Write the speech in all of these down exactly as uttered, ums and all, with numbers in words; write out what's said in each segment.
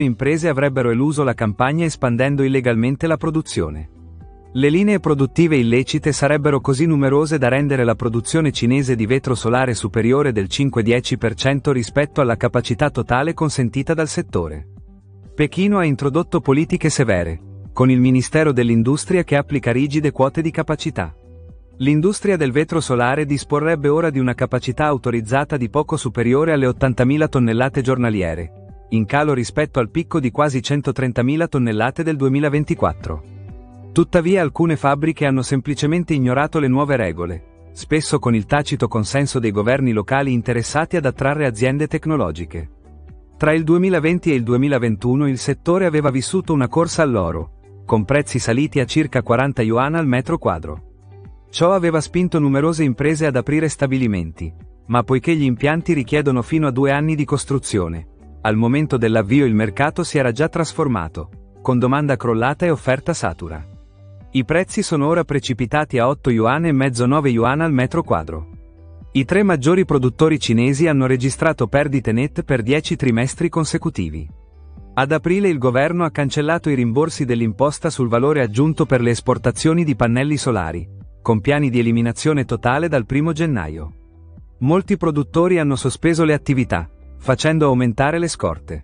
imprese avrebbero eluso la campagna espandendo illegalmente la produzione. Le linee produttive illecite sarebbero così numerose da rendere la produzione cinese di vetro solare superiore del cinque-dieci per cento rispetto alla capacità totale consentita dal settore. Pechino ha introdotto politiche severe, con il Ministero dell'Industria che applica rigide quote di capacità. L'industria del vetro solare disporrebbe ora di una capacità autorizzata di poco superiore alle ottantamila tonnellate giornaliere, in calo rispetto al picco di quasi centotrentamila tonnellate del duemilaventiquattro. Tuttavia alcune fabbriche hanno semplicemente ignorato le nuove regole, spesso con il tacito consenso dei governi locali interessati ad attrarre aziende tecnologiche. Tra il duemilaventi e il duemilaventuno il settore aveva vissuto una corsa all'oro, con prezzi saliti a circa quaranta yuan al metro quadro. Ciò aveva spinto numerose imprese ad aprire stabilimenti, ma poiché gli impianti richiedono fino a due anni di costruzione, al momento dell'avvio il mercato si era già trasformato, con domanda crollata e offerta satura. I prezzi sono ora precipitati a otto yuan e mezzo nove yuan al metro quadro. I tre maggiori produttori cinesi hanno registrato perdite nette per dieci trimestri consecutivi. Ad aprile il governo ha cancellato i rimborsi dell'imposta sul valore aggiunto per le esportazioni di pannelli solari, con piani di eliminazione totale dal primo gennaio. Molti produttori hanno sospeso le attività, facendo aumentare le scorte.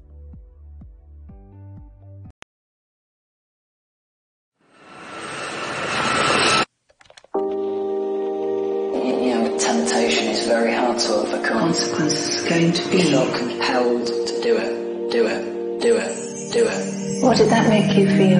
Temptation is very hard to overcome. Consequences are going to be. You feel compelled to do it, do it, do it, do it. What did that make you feel?